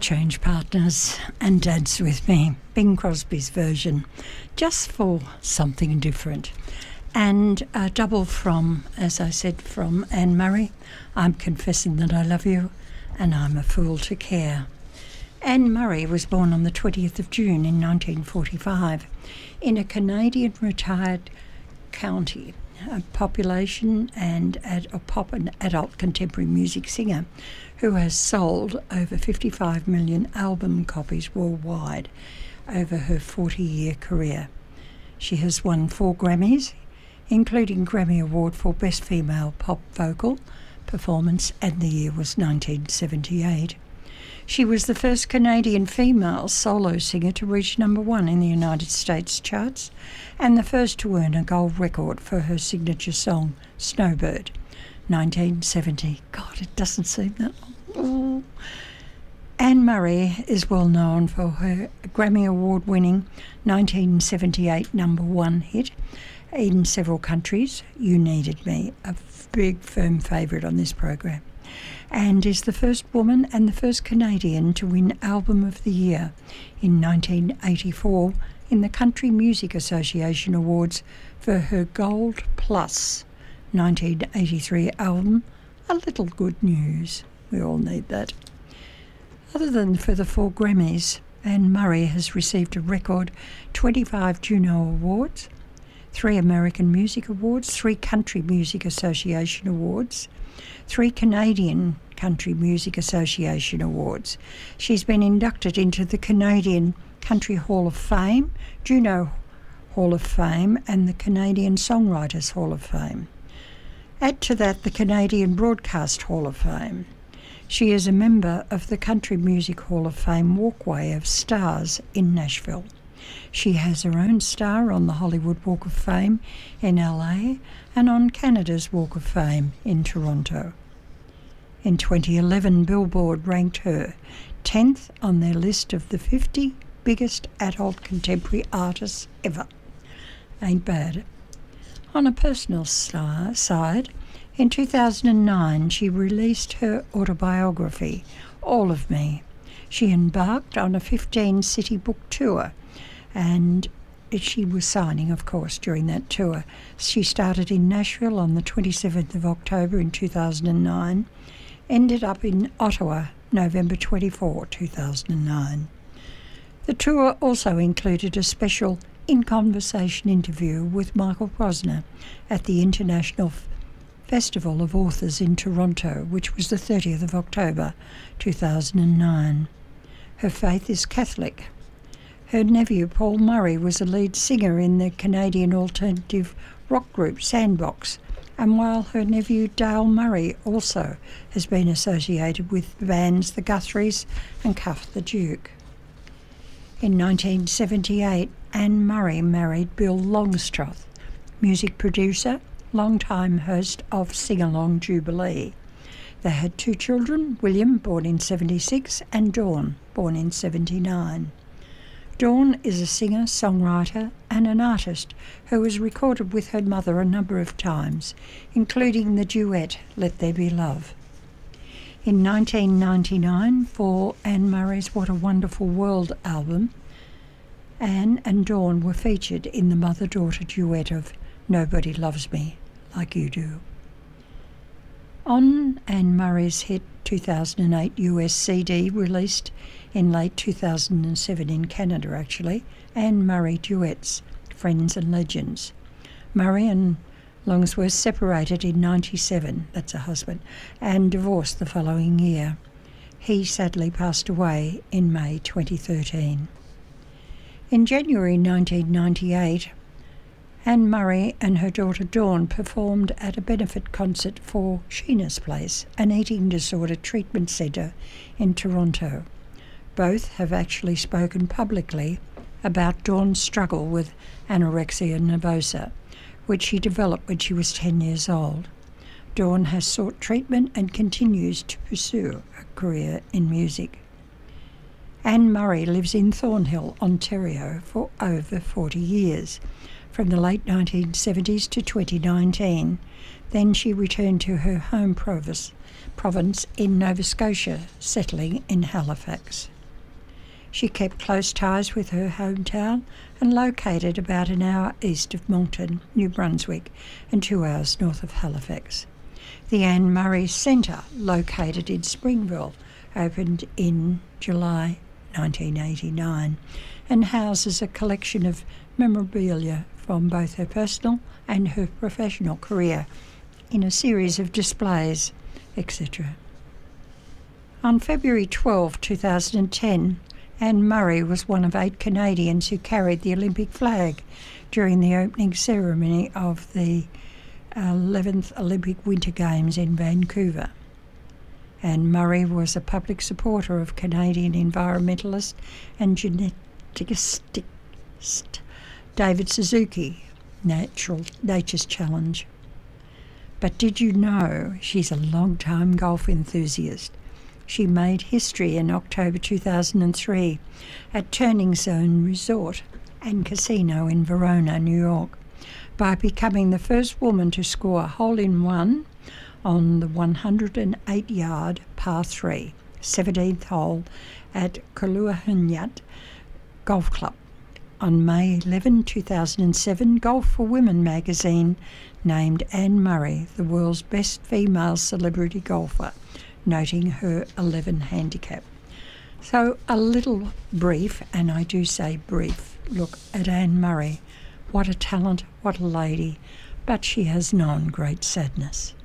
Change Partners and Dance With Me, Bing Crosby's version, just for something different. And a double from, as I said, from Anne Murray, I'm Confessing That I Love You, and I'm a Fool to Care. Anne Murray was born on the 20th of June in 1945 in a Canadian retired county. A population and a pop and adult contemporary music singer who has sold over 55 million album copies worldwide over her 40-year career. She has won 4 Grammys, including Grammy Award for Best Female Pop Vocal Performance, and the year was 1978. She was the first Canadian female solo singer to reach #1 in the United States charts and the first to earn a gold record for her signature song, Snowbird, 1970. God, it doesn't seem that long. Anne Murray is well known for her Grammy Award-winning 1978 #1 hit in several countries, You Needed Me, a big firm favourite on this program, and is the first woman and the first Canadian to win Album of the Year in 1984 in the Country Music Association Awards for her Gold Plus 1983 album, A Little Good News. We all need that. Other than for the 4 Grammys, Anne Murray has received a record 25 Juno Awards, 3 American Music Awards, 3 Country Music Association Awards, 3 Canadian Country Music Association Awards. She's been inducted into the Canadian Country Hall of Fame, Juno Hall of Fame, and the Canadian Songwriters Hall of Fame. Add to that the Canadian Broadcast Hall of Fame. She is a member of the Country Music Hall of Fame Walkway of Stars in Nashville. She has her own star on the Hollywood Walk of Fame in LA and on Canada's Walk of Fame in Toronto. In 2011, Billboard ranked her 10th on their list of the 50 biggest adult contemporary artists ever. Ain't bad. On a personal side, in 2009 she released her autobiography, All of Me. She embarked on a 15-city book tour, and she was signing, of course, during that tour. She started in Nashville on the 27th of October in 2009, ended up in Ottawa November 24, 2009. The tour also included a special In Conversation interview with Michael Posner at the International Festival of Authors in Toronto, which was the 30th of October 2009. Her faith is Catholic. Her nephew Paul Murray was a lead singer in the Canadian alternative rock group Sandbox, and while her nephew Dale Murray also has been associated with the bands The Guthries and Cuff the Duke. In 1978, Anne Murray married Bill Longstroth, music producer, longtime host of Sing Along Jubilee. They had 2 children, William, born in 76, and Dawn, born in 79. Dawn is a singer, songwriter and an artist who has recorded with her mother a number of times, including the duet Let There Be Love. In 1999, for Anne Murray's What a Wonderful World album, Anne and Dawn were featured in the mother-daughter duet of Nobody Loves Me Like You Do. On Anne Murray's hit 2008 US CD, released in late 2007 in Canada actually, Anne Murray Duets, Friends and Legends. Murray and Longsworth separated in 1997, that's her husband, and divorced the following year. He sadly passed away in May 2013. In January 1998, Anne Murray and her daughter Dawn performed at a benefit concert for Sheena's Place, an eating disorder treatment centre in Toronto. Both have actually spoken publicly about Dawn's struggle with anorexia nervosa, which she developed when she was 10 years old. Dawn has sought treatment and continues to pursue a career in music. Anne Murray lives in Thornhill, Ontario for over 40 years, from the late 1970s to 2019. Then she returned to her home province in Nova Scotia, settling in Halifax. She kept close ties with her hometown and located about an hour east of Moncton, New Brunswick, and 2 hours north of Halifax. The Anne Murray Centre, located in Springville, opened in July 1989 and houses a collection of memorabilia from both her personal and her professional career in a series of displays, etc. On February 12, 2010, Anne Murray was one of 8 Canadians who carried the Olympic flag during the opening ceremony of the 11th Olympic Winter Games in Vancouver. Anne Murray was a public supporter of Canadian environmentalist and geneticist David Suzuki, Nature's Challenge. But did you know she's a long-time golf enthusiast? She made history in October 2003 at Turning Zone Resort and Casino in Verona, New York, by becoming the first woman to score a hole-in-one on the 108-yard par 3, 17th hole at Kaluuya Golf Club. On May 11, 2007, Golf for Women magazine named Anne Murray the world's best female celebrity golfer, noting her 11 handicap. So a little brief, and I do say brief, look at Anne Murray. What a talent, what a lady, but she has known great sadness.